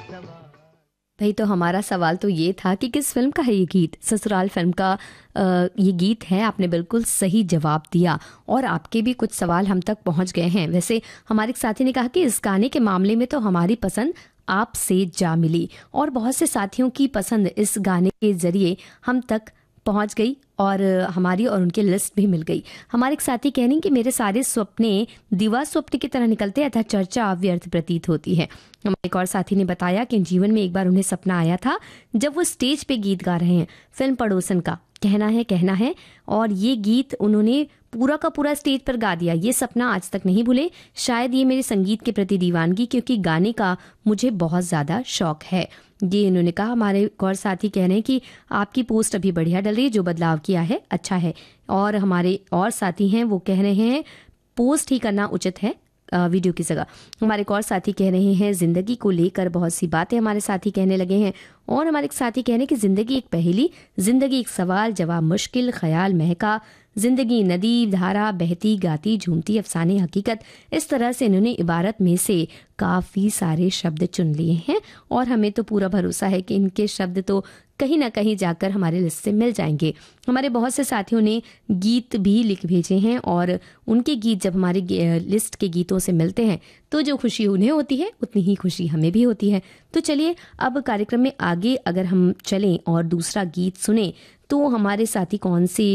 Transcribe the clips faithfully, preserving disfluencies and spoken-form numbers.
भाई तो हमारा सवाल तो ये था कि किस फिल्म का है ये गीत। ससुराल फिल्म का आ, ये गीत है। आपने बिल्कुल सही जवाब दिया और आपके भी कुछ सवाल हम तक पहुंच गए हैं। वैसे हमारे एक साथी ने कहा कि इस गाने के मामले में तो हमारी पसंद आपसे जा मिली, और बहुत से साथियों की पसंद इस गाने के जरिए हम तक पहुंच गई और हमारी और उनकी लिस्ट भी मिल गई। हमारे एक साथी कह रहे हैं कि मेरे सारे सपने दिवा स्वप्न की तरह निकलते अतः चर्चा व्यर्थ प्रतीत होती है। हमारे एक और साथी ने बताया कि जीवन में एक बार उन्हें सपना आया था जब वो स्टेज पे गीत गा रहे हैं फिल्म पड़ोसन का कहना है कहना है, और ये गीत उन्होंने पूरा का पूरा स्टेज पर गा दिया। ये सपना आज तक नहीं भूले। शायद ये मेरे संगीत के प्रति दीवानगी, क्योंकि गाने का मुझे बहुत ज़्यादा शौक है। ये इन्होंने कहा। हमारे एक और साथी कह रहे हैं कि आपकी पोस्ट अभी बढ़िया डल रही है, जो बदलाव किया है अच्छा है। और हमारे और साथी हैं वो कह रहे हैं पोस्ट ही करना उचित है वीडियो की जगह। हमारे एक और साथी कह रहे हैं जिंदगी को लेकर बहुत सी बातें हमारे साथी कहने लगे हैं। और हमारे एक साथी कह रहे हैं कि जिंदगी एक पहेली, जिंदगी एक सवाल जवाब मुश्किल, ख्याल महका, जिंदगी नदी धारा बहती गाती झूमती अफसाने हकीकत। इस तरह से इन्होंने इबारत में से काफ़ी सारे शब्द चुन लिए हैं और हमें तो पूरा भरोसा है कि इनके शब्द तो कहीं ना कहीं जाकर हमारे लिस्ट से मिल जाएंगे। हमारे बहुत से साथियों ने गीत भी लिख भेजे हैं और उनके गीत जब हमारे लिस्ट के गीतों से मिलते हैं तो जो खुशी उन्हें होती है उतनी ही खुशी हमें भी होती है। तो चलिए अब कार्यक्रम में आगे अगर हम चलें और दूसरा गीत सुने तो हमारे साथी कौन से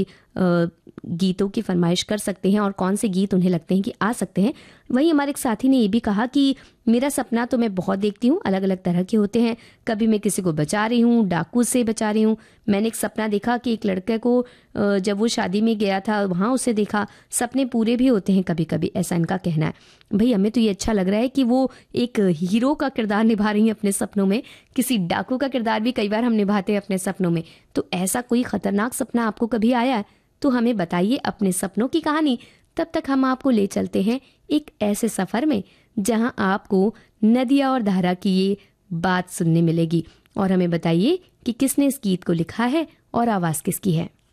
गीतों की फरमाइश कर सकते हैं और कौन से गीत उन्हें लगते हैं कि आ सकते हैं। वहीं हमारे एक साथी ने ये भी कहा कि मेरा सपना तो मैं बहुत देखती हूँ, अलग अलग तरह के होते हैं। कभी मैं किसी को बचा रही हूँ, डाकू से बचा रही हूँ। मैंने एक सपना देखा कि एक लड़के को जब वो शादी में गया था वहाँ उसे देखा। सपने पूरे भी होते हैं कभी कभी, ऐसा इनका कहना है। भाई हमें तो ये अच्छा लग रहा है कि वो एक हीरो का किरदार निभा रही हैं अपने सपनों में। किसी डाकू का किरदार भी कई बार हम निभाते हैं अपने सपनों में। तो ऐसा कोई खतरनाक सपना आपको कभी आया है तो हमें बताइए अपने सपनों की कहानी। तब तक हम आपको ले चलते हैं एक ऐसे सफर में जहां आपको नदिया और धारा की ये बात सुनने मिलेगी। और हमें बताइए कि किसने इस गीत को लिखा है और आवाज किसकी है।